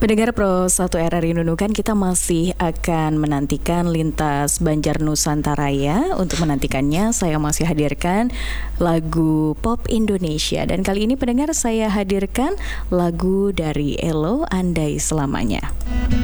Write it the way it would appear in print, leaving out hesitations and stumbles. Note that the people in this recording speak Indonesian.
Pendengar Pro 1 RRI Nunukan, kita masih akan menantikan lintas Banjar Nusantara ya. Untuk menantikannya saya masih hadirkan lagu pop Indonesia. Dan kali ini pendengar saya hadirkan lagu dari Ello, Andai Selamanya.